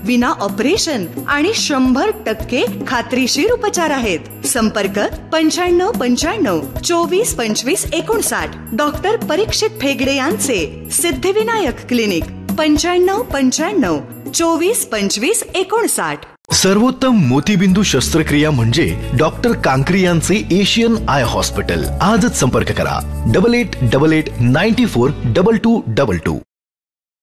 विना ऑपरेशन आणि 100% खात्रीशीर उपचार आहेत. संपर्क 9595 24 25 59. डॉक्टर परीक्षित फेगडे यांचे सिद्धिविनायक क्लिनिक 9595 24 25 59. सर्वोत्तम मोतीबिंदू शस्त्रक्रिया म्हणजे डॉक्टर कांकरी यांचे एशियन आय हॉस्पिटल. आजच संपर्क करा 8888 94 2222.